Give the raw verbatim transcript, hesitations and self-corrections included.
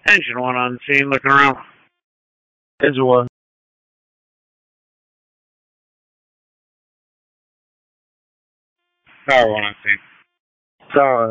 Engine one on scene, looking around. Engine one. Power one on scene. Tower.